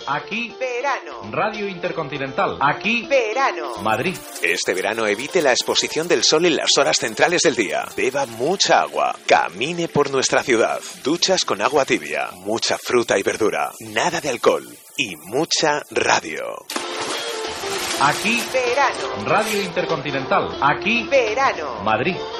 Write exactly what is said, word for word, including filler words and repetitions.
Aquí verano. Radio Intercontinental. Aquí verano. Madrid. Este verano evite la exposición del sol en las horas centrales del día. Beba mucha agua. Camine por nuestra ciudad. Duchas con agua tibia. Mucha fruta y verdura. Nada de alcohol. Y mucha radio. Aquí verano. Radio Intercontinental. Aquí verano. Madrid.